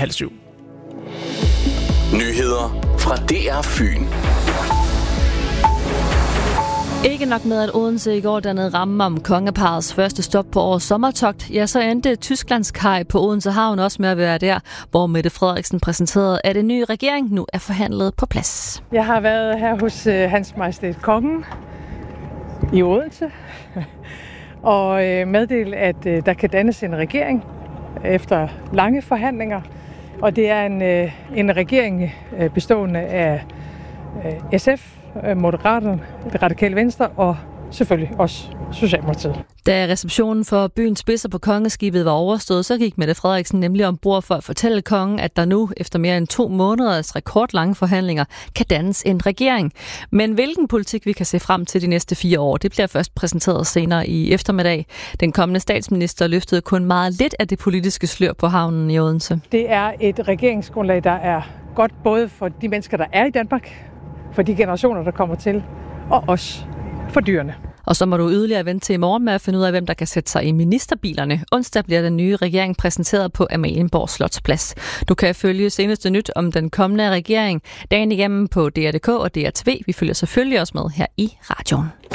6:30. Nyheder fra DR Fyn. Ikke nok med, at Odense i går dannede ramme om kongeparrets første stop på årets sommertogt, ja, så endte Tysklands kaj på Odense Havn også med at være der, hvor Mette Frederiksen præsenterede, at en ny regering nu er forhandlet på plads. Jeg har været her hos Hans Majestæt Kongen i Odense og meddelt, at der kan dannes en regering efter lange forhandlinger. Og det er en regering bestående af SF, Moderaterne, Det Radikale Venstre og selvfølgelig også Socialdemokratiet. Da receptionen for byens spidser på kongeskibet var overstået, så gik Mette Frederiksen nemlig ombord for at fortælle kongen, at der nu, efter mere end 2 måneders rekordlange forhandlinger, kan dannes en regering. Men hvilken politik vi kan se frem til de næste 4 år, det bliver først præsenteret senere i eftermiddag. Den kommende statsminister løftede kun meget lidt af det politiske slør på havnen i Odense. Det er et regeringsgrundlag, der er godt både for de mennesker, der er i Danmark, for de generationer, der kommer til, og også for dyrene. Og så må du yderligere vente til i morgen med at finde ud af, hvem der kan sætte sig i ministerbilerne. Onsdag bliver den nye regering præsenteret på Amalienborg Slotsplads. Du kan følge seneste nyt om den kommende regering dagen igennem på DR.dk og DR TV. Vi følger selvfølgelig også med her i radioen.